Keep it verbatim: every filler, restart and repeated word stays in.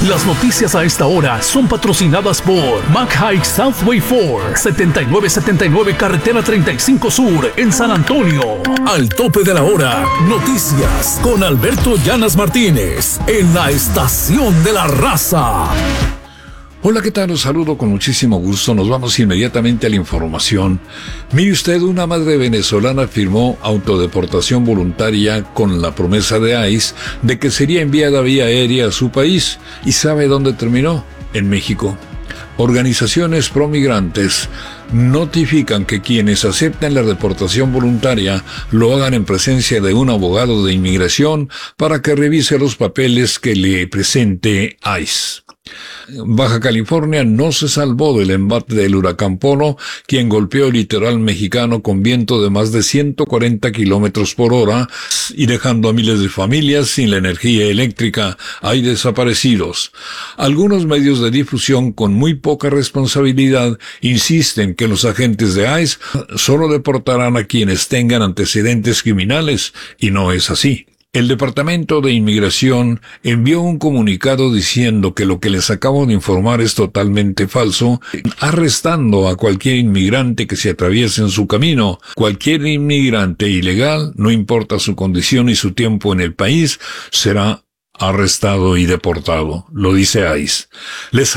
Las noticias a esta hora son patrocinadas por Mac Hike Southway cuatro, setenta y nueve setenta y nueve Carretera treinta y cinco Sur, en San Antonio. Al tope de la hora, noticias con Alberto Llanas Martínez, en la Estación de la Raza. Hola, ¿qué tal? Los saludo con muchísimo gusto. Nos vamos inmediatamente a la información. Mire usted, una madre venezolana firmó autodeportación voluntaria con la promesa de ICE de que sería enviada vía aérea a su país. ¿Y sabe dónde terminó? En México. Organizaciones promigrantes notifican que quienes acepten la deportación voluntaria lo hagan en presencia de un abogado de inmigración para que revise los papeles que le presente ICE. Baja California no se salvó del embate del huracán Polo, quien golpeó el litoral mexicano con viento de más de ciento cuarenta kilómetros por hora y dejando a miles de familias sin la energía eléctrica. Hay desaparecidos. Algunos medios de difusión con muy poca responsabilidad insisten que los agentes de ICE solo deportarán a quienes tengan antecedentes criminales, y no es así. El Departamento de Inmigración envió un comunicado diciendo que lo que les acabo de informar es totalmente falso, arrestando a cualquier inmigrante que se atraviese en su camino. Cualquier inmigrante ilegal, no importa su condición y su tiempo en el país, será arrestado y deportado, lo dice ICE. Les